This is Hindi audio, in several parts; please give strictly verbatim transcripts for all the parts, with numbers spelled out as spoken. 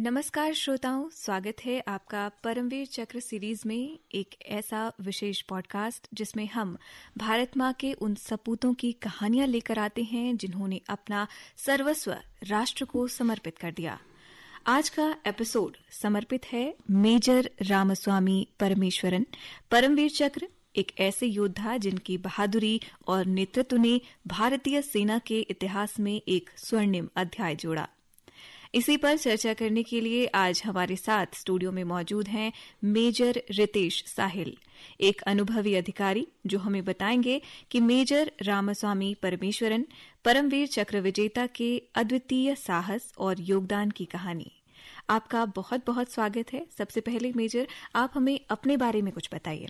नमस्कार श्रोताओं, स्वागत है आपका परमवीर चक्र सीरीज में एक ऐसा विशेष पॉडकास्ट जिसमें हम भारत माँ के उन सपूतों की कहानियां लेकर आते हैं जिन्होंने अपना सर्वस्व राष्ट्र को समर्पित कर दिया। आज का एपिसोड समर्पित है मेजर रामास्वामी परमेश्वरन, परमवीर चक्र, एक ऐसे योद्धा जिनकी बहादुरी और नेतृत्व ने भारतीय सेना के इतिहास में एक स्वर्णिम अध्याय जोड़ा। इसी पर चर्चा करने के लिए आज हमारे साथ स्टूडियो में मौजूद हैं मेजर रितेश साहिल, एक अनुभवी अधिकारी जो हमें बताएंगे कि मेजर रामास्वामी परमेश्वरन परमवीर चक्र विजेता के अद्वितीय साहस और योगदान की कहानी। आपका बहुत बहुत स्वागत है। सबसे पहले मेजर, आप हमें अपने बारे में कुछ बताइए।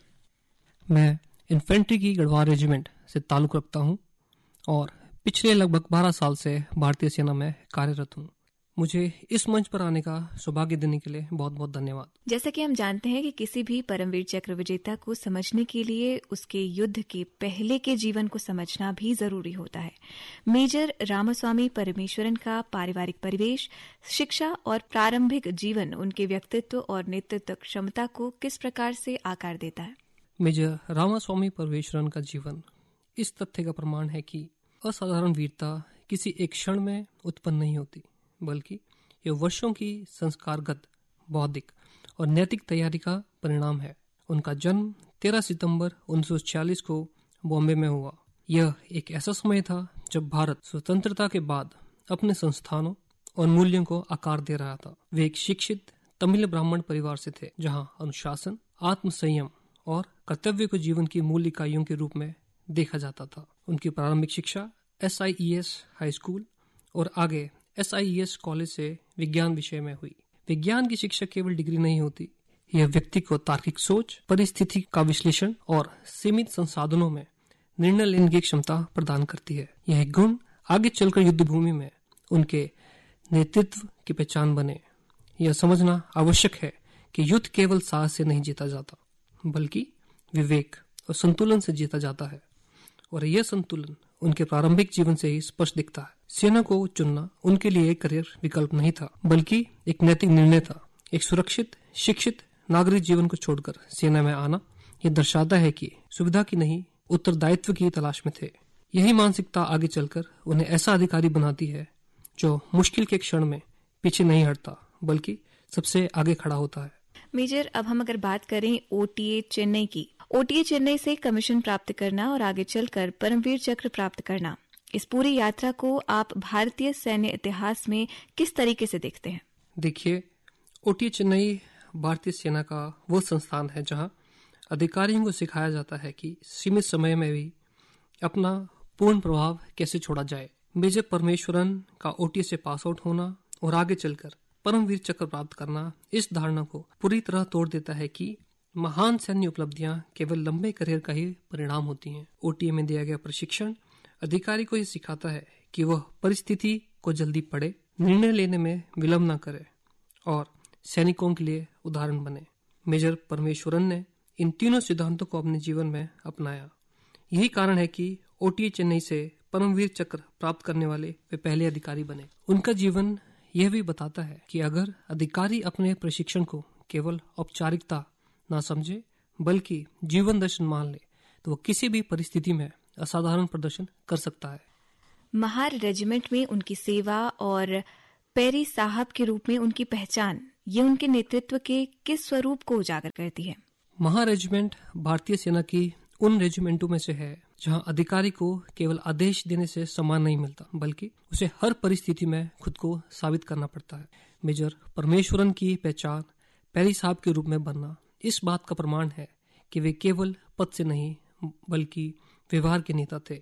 मैं इन्फेंट्री की गढ़वाल रेजिमेंट से ताल्लुक रखता हूं और पिछले लगभग बारह साल से भारतीय सेना में कार्यरत हूं। मुझे इस मंच पर आने का सौभाग्य देने के लिए बहुत बहुत धन्यवाद। जैसा कि हम जानते हैं कि किसी भी परमवीर चक्र विजेता को समझने के लिए उसके युद्ध के पहले के जीवन को समझना भी जरूरी होता है। मेजर रामास्वामी परमेश्वरन का पारिवारिक परिवेश, शिक्षा और प्रारंभिक जीवन उनके व्यक्तित्व और नेतृत्व क्षमता को किस प्रकार से आकार देता है? मेजर रामास्वामी परमेश्वरन का जीवन इस तथ्य का प्रमाण है कि असाधारण वीरता किसी एक क्षण में उत्पन्न नहीं होती, बल्कि ये वर्षों की संस्कारगत, बौद्धिक और नैतिक तैयारी का परिणाम है। उनका जन्म तेरह सितंबर उन्नीस सौ छियालीस को बॉम्बे में हुआ। यह एक ऐसा समय था जब भारत स्वतंत्रता के बाद अपने संस्थानों और मूल्यों को आकार दे रहा था। वे एक शिक्षित तमिल ब्राह्मण परिवार से थे, जहां अनुशासन, आत्मसंयम और कर्तव्य को जीवन की मूल इकाइयों के रूप में देखा जाता था। उनकी प्रारंभिक शिक्षा S I E S high school और आगे S I E S college से विज्ञान विषय में हुई। विज्ञान की शिक्षा केवल डिग्री नहीं होती, यह व्यक्ति को तार्किक सोच, परिस्थिति का विश्लेषण और सीमित संसाधनों में निर्णय लेने की क्षमता प्रदान करती है। यह गुण आगे चलकर युद्ध भूमि में उनके नेतृत्व की पहचान बने। यह समझना आवश्यक है कि युद्ध केवल साहस से नहीं जीता जाता, बल्कि विवेक और संतुलन से जीता जाता है, और यह संतुलन उनके प्रारंभिक जीवन से ही स्पष्ट दिखता है। सेना को चुनना उनके लिए एक करियर विकल्प नहीं था, बल्कि एक नैतिक निर्णय था। एक सुरक्षित, शिक्षित नागरिक जीवन को छोड़कर सेना में आना यह दर्शाता है कि सुविधा की नहीं, उत्तरदायित्व की तलाश में थे। यही मानसिकता आगे चलकर उन्हें ऐसा अधिकारी बनाती है जो मुश्किल के क्षण में पीछे नहीं हटता, बल्कि सबसे आगे खड़ा होता है। मेजर, अब हम अगर बात करें ओ टी ए चेन्नई की, ओ टी ए चेन्नई से कमीशन प्राप्त करना और आगे चलकर परमवीर चक्र प्राप्त करना, इस पूरी यात्रा को आप भारतीय सैन्य इतिहास में किस तरीके से देखते हैं? देखिए, ओ टी ए चेन्नई भारतीय सेना का वो संस्थान है जहां अधिकारियों को सिखाया जाता है कि सीमित समय में भी अपना पूर्ण प्रभाव कैसे छोड़ा जाए। मेजर परमेश्वरन का ओ टी ए से पास आउट होना और आगे चलकर परमवीर चक्र प्राप्त करना इस धारणा को पूरी तरह तोड़ देता है कि महान सैन्य उपलब्धियां केवल लंबे करियर का ही परिणाम होती हैं। ओ टी ए में दिया गया प्रशिक्षण अधिकारी को यह सिखाता है कि वह परिस्थिति को जल्दी पढ़े, निर्णय लेने में विलंब न करे और सैनिकों के लिए उदाहरण बने। मेजर परमेश्वरन ने इन तीनों सिद्धांतों को अपने जीवन में अपनाया। यही कारण है कि ओ टी ए चेन्नई से परमवीर चक्र प्राप्त करने वाले वे पहले अधिकारी बने। उनका जीवन यह भी बताता है कि अगर अधिकारी अपने प्रशिक्षण को केवल औपचारिकता ना समझे, बल्कि जीवन दर्शन मान ले, तो वह किसी भी परिस्थिति में असाधारण प्रदर्शन कर सकता है। महार रेजिमेंट में उनकी सेवा और पेरी साहब के रूप में उनकी पहचान, ये उनके नेतृत्व के किस स्वरूप को उजागर करती है? महार रेजिमेंट भारतीय सेना की उन रेजिमेंटों में से है जहां अधिकारी को केवल आदेश देने से सम्मान नहीं मिलता, बल्कि उसे हर परिस्थिति में खुद को साबित करना पड़ता है। मेजर परमेश्वरन की पहचान पेरी साहब के रूप में बनना इस बात का प्रमाण है कि वे केवल पद से नहीं, बल्कि व्यवहार के नेता थे।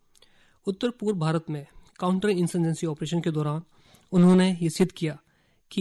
उत्तर पूर्व भारत में काउंटर इंसर्जेंसी ऑपरेशन के दौरान उन्होंने ये सिद्ध किया कि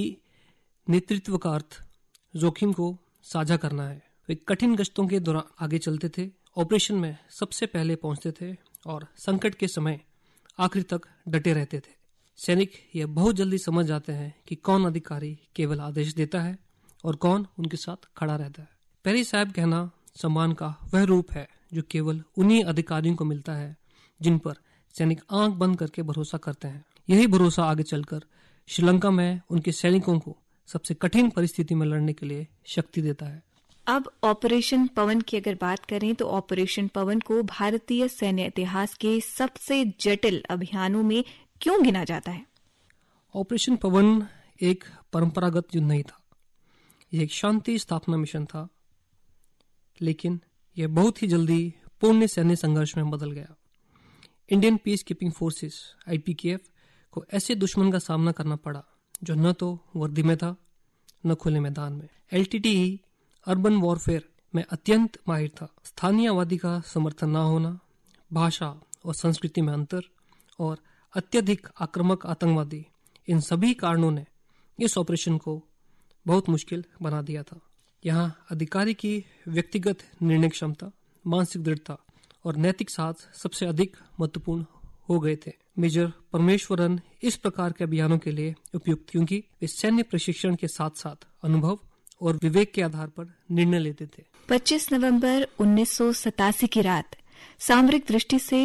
नेतृत्व का अर्थ जोखिम को साझा करना है। वे कठिन गश्तों के दौरान आगे चलते थे, ऑपरेशन में सबसे पहले पहुंचते थे और संकट के समय आखिर तक डटे रहते थे। सैनिक यह बहुत जल्दी समझ जाते हैं कि कौन अधिकारी केवल आदेश देता है और कौन उनके साथ खड़ा रहता है। पेरी साहब कहना सम्मान का वह रूप है जो केवल उन्हीं अधिकारियों को मिलता है जिन पर सैनिक आंख बंद करके भरोसा करते हैं। यही भरोसा आगे चलकर श्रीलंका में उनके सैनिकों को सबसे कठिन परिस्थिति में लड़ने के लिए शक्ति देता है। अब ऑपरेशन पवन की अगर बात करें तो ऑपरेशन पवन को भारतीय सैन्य इतिहास के सबसे जटिल अभियानों में क्यों गिना जाता है? ऑपरेशन पवन एक परंपरागत युद्ध नहीं था, यह एक शांति स्थापना मिशन था, लेकिन यह बहुत ही जल्दी पूर्ण सैन्य संघर्ष में बदल गया। Indian peace keeping forces I P के एफ को ऐसे दुश्मन का सामना करना पड़ा जो न तो वर्दी में था न खुले मैदान में। L T T E urban warfare में अत्यंत माहिर था। स्थानीय आबादी का समर्थन न होना, भाषा और संस्कृति में अंतर और अत्यधिक आक्रामक आतंकवादी, इन सभी कारणों ने इस ऑपरेशन को बहुत मुश्किल बना दिया था। यहाँ अधिकारी की व्यक्तिगत निर्णय क्षमता, मानसिक दृढ़ता और नैतिक साथ सबसे अधिक महत्वपूर्ण हो गए थे। मेजर परमेश्वरन इस प्रकार के अभियानों के लिए उपयुक्त क्योंकि वे सैन्य प्रशिक्षण के साथ साथ अनुभव और विवेक के आधार पर निर्णय लेते थे। पच्चीस नवंबर उन्नीस सौ सतासी की रात सामरिक दृष्टि से